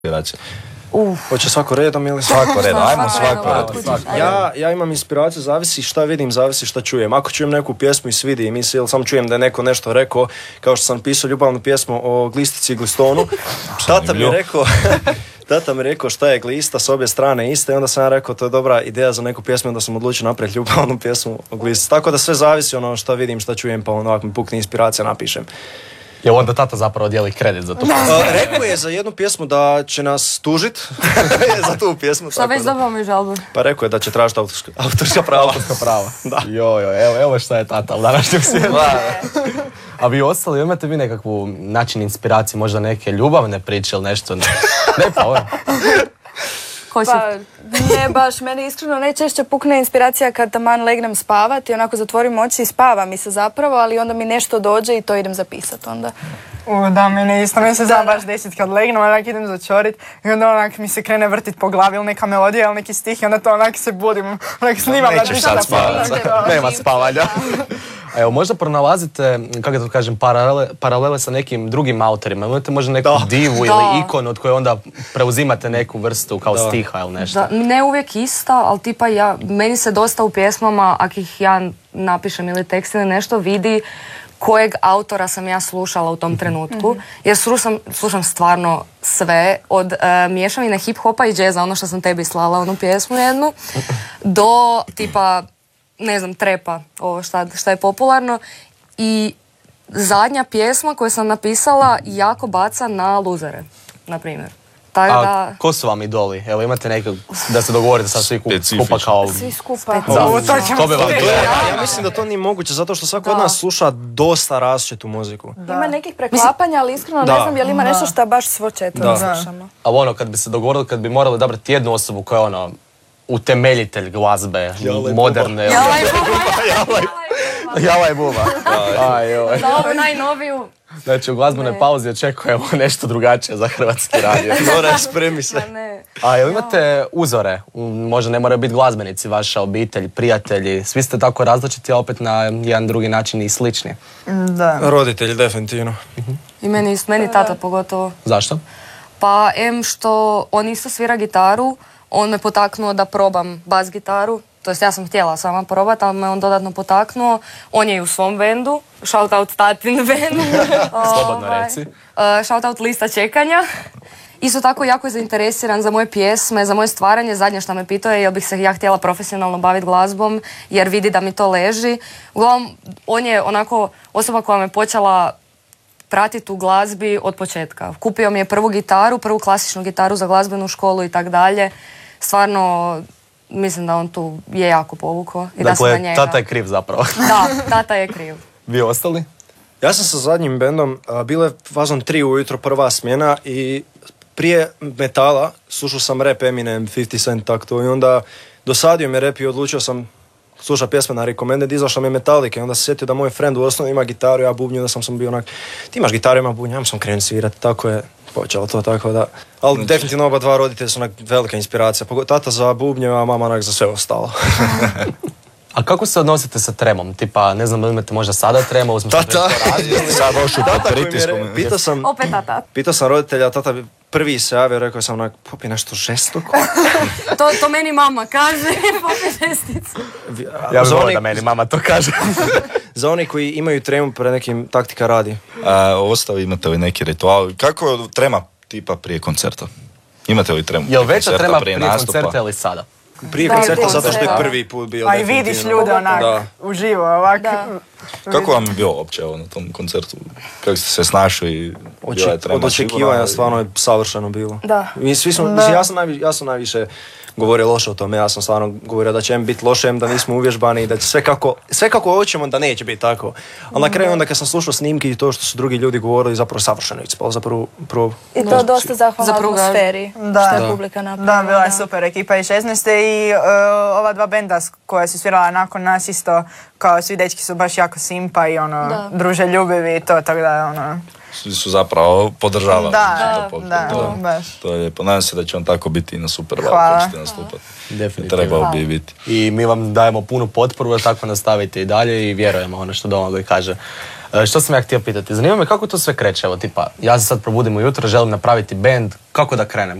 inspiracije? Hoće svako redom ili svako redom? Ajmo svako redom. Ja imam inspiraciju, zavisi šta vidim, zavisi šta čujem. Ako čujem neku pjesmu i svidi mi se, ili sam čujem da je neko nešto rekao, kao što sam pisao ljubavnu pjesmu o glistici i glistonu, tata mi rekao šta je glista s obje strane iste i onda sam ja rekao to je dobra ideja za neku pjesmu, onda sam odlučio napraviti ljubavnu pjesmu o glistici. Tako da sve zavisi ono šta vidim, šta čujem, pa ono ako mi pukne inspiracija napišem. Jel onda tata zapravo dijeli kredit za tu pjesmu? Rekao je za jednu pjesmu da će nas tužit za tu pjesmu. Šta već dobao mi žalbu? Pa rekao je da će tražiti autorska prava. Autorska prava. Da. Evo šta je tata u današnjem svijetu. A vi ostali, imate vi nekakvu način inspiracije, možda neke ljubavne priče ili nešto? Ne pa ovo. Pa, ne baš, meni iskreno najčešće pukne inspiracija kad taman legnem spavati, onako zatvorim oči i spava mi se zapravo, ali onda mi nešto dođe i to idem zapisati onda. Da, meni isto, mi se zna baš desit kad legnem, onak idem začorit i onda onak mi se krene vrtit po glavi ili neka melodija ili neki stih i onda to onak se budim, onak snimam. Nećeš sad spavati. Nema spavanja. Evo, možda pronalazite, kako da to kažem, paralele sa nekim drugim autorima. Imate možda neku divu ili ikonu od koje onda preuzimate neku vrstu kao stiha ili nešto? Da, ne uvijek ista, ali tipa meni se dosta u pjesmama, ako ih ja napišem ili tekst ili nešto, vidi kojeg autora sam ja slušala u tom trenutku. Jer slušam stvarno sve, od miješavine hip-hopa i džeza, ono što sam tebi slala, onu pjesmu jednu, do tipa ne znam, trepa, ovo šta je popularno. I zadnja pjesma koju sam napisala jako baca na luzere, na primjer. A ko su vam idoli? Evo imate nekog da se dogovorite sa svi skupa kao... Svi skupa. Ja mislim da to nije moguće, zato što svako od nas sluša dosta različitu muziku. Ima nekih preklapanja, ali iskreno ne znam je li ima nešto što baš svo četvrlo slušamo. Ali ono, kad bi se dogovorili, kad bi morali odabrati jednu osobu koja je ono utemeljitelj glazbe, moderne... Jala i buba. Za ovu najnoviju. Znači, u glazbenoj pauzi očekujemo nešto drugačije za hrvatski radio. Mora, spremi se. A jel imate uzore? Možda ne moraju biti glazbenici, vaša obitelj, prijatelji. Svi ste tako različiti, a opet na jedan drugi način i slični. Da. Roditelji, definitivno. I meni tata pogotovo. Zašto? Pa, što on isto svira gitaru, on me potaknuo da probam bas gitaru. To jest ja sam htjela sama probati, ali me on dodatno potaknuo. On je i u svom bendu, shout out tatin bendu. Slobodno reci. Shout out lista čekanja. Isto tako jako je zainteresiran za moje pjesme, za moje stvaranje. Zadnje što me pitao je jel bih se ja htjela profesionalno baviti glazbom, jer vidi da mi to leži. Uglavnom, on je onako osoba koja me počela pratiti u glazbi od početka. Kupio mi je prvu gitaru, prvu klasičnu gitaru za glazbenu školu i tak dalje. Stvarno... Mislim da on tu je jako povukao i da sam na njega. Dakle, tata je kriv zapravo. Da, tata je kriv. Vi ostali? Ja sam sa zadnjim bendom, bilo je fazom 3 ujutro, prva smjena i prije metala slušao sam rap Eminem, 50 Cent takto i onda dosadio me rap i odlučio sam sluša pjesme na Recommended, izašla mi je Metallica i onda se sjetio da moj friend u osnovi ima gitaru, ja bubnju, onda sam bio onak, ti imaš gitaru, ima bubnju, ja sam krenuti svirati, tako je počelo to, tako da. Ali definitivno oba dva roditelja su onak velika inspiracija, tata za bubnje, a mama onak za sve ostalo. A kako se odnosite sa tremom? Tipa, ne znam, imate možda sada trema, tata! Sad ošu pod pritiskom. Pitao sam roditelja, tata prvi se javio, rekao sam onak, popi nešto žestoko. To meni mama kaže, popi žesticu. Ja bih volio da meni mama to kaže. Za oni koji imaju tremu pre nekim taktika radi. Ostali, imate li neki ritual? Kako trema tipa prije koncerta? Imate li tremu? Je li veća trema prije koncerta ili sada? Prije koncerta zato što je prvi put bio. A i vidiš ljude onak uživo ovak. Kako vam je bilo uopće na tom koncertu? Kako ste se snašli? Od očekivanja stvarno je savršeno bilo. Da. Ja sam najviše govorio loše o tome, ja sam stvarno govorio da će biti loše, da nismo uvježbani, da će sve kako hoćemo da neće biti tako. Ali na kraju onda kad sam slušao snimke i to što su drugi ljudi govorili, zapravo savršeno ispalo za prvu. I to dosta zahvalno atmosferi što je publika napravila. Da, bila je super ekipa i 16. i ova dva benda koja su svirala nakon nas isto, kao svi dečki su baš jako simpa i druže ljubivi i to, tako da su zapravo podržavali. Da, pokret. da, baš. To je lijepo. Nadam se da će on tako biti i na Supervalu Hvala. kad ćete nastupati. Definitivno. Trebao bi biti. I mi vam dajemo punu potporu da tako nastavite i dalje i vjerujemo ono što Domagoj kaže. Što sam ja htio pitati? Zanima me kako to sve kreće, evo tipa, ja se sad probudim ujutro, želim napraviti band, kako da krenem?